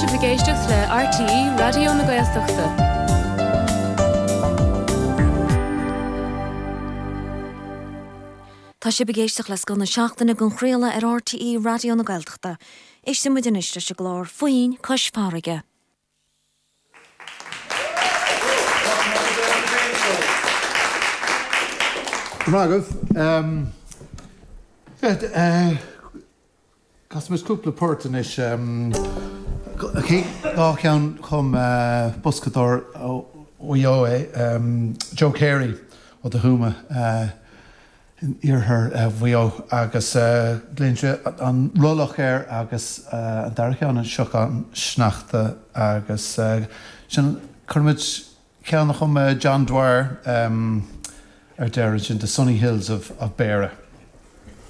sé bagéisteach le RTE Radio na Gaeltachta. Tá sé bagéisteach le scoil na seachtainna gon chréala ar RTE Radio na Gaeltachta. Is sa muidiriste se glár faoin cos fáraige. Ragov, Customers cúpla portan is gá ceann chum buscador ó Joe Carey ó de Huma iarthar bhuio agus glínse an rólach agus an darceann an seach an sneachta agus sin chumid ceann chum John Dwyer ar deireadh sin the Sunny Hills of Beara.